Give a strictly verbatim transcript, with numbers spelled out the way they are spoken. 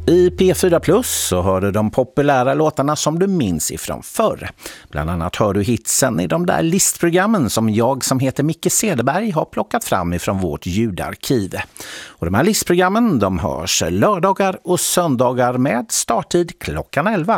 I P fyra Plus så hör du de populära låtarna som du minns ifrån förr. Bland annat hör du hitsen i de där listprogrammen som jag som heter Micke Cederberg har plockat fram ifrån vårt ljudarkiv. Och de här listprogrammen de hörs lördagar och söndagar med starttid klockan elva.